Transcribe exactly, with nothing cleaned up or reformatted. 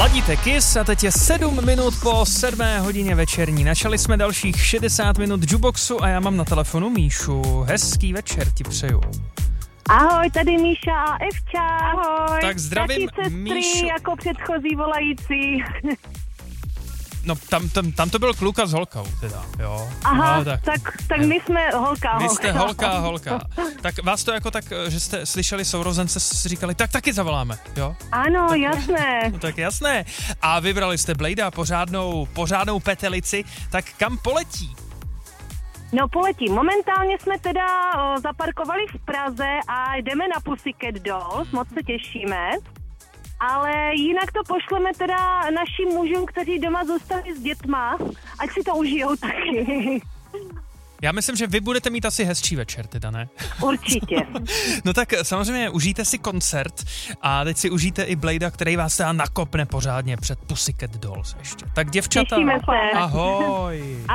Ladíte Kiss a teď je sedm minut po sedmé hodině večerní. Načali jsme dalších šedesát minut jukeboxu a já mám na telefonu Míšu. Hezký večer ti přeju. Ahoj, tady Míša a Evča. Ahoj. Tak zdravím, Taky sestry, Míšu. jako předchozí volající. No tam, tam, tam to byl kluka s holkou teda, jo. Aha, no, tak. tak, tak my jsme holka, holka. Vy jste holka, holka. Tak vás to jako tak, že jste slyšeli sourozence, si říkali, tak taky zavoláme, jo? Ano, tak, jasné. No tak jasné. A vybrali jste Bladea, pořádnou, pořádnou petelici, tak kam poletí? No poletí. Momentálně jsme teda o, zaparkovali v Praze a jdeme na Pussycat Dolls, moc se těšíme. Ale jinak to pošleme teda našim mužům, kteří doma zůstali s dětma, ať si to užijou taky. Já myslím, že vy budete mít asi hezčí večer, teda ne? Určitě. No tak samozřejmě užijte si koncert a teď si užijte i Bladea, který vás teda nakopne pořádně před Pussycat Dolls ještě. Tak děvčata, Těšíme se. ahoj.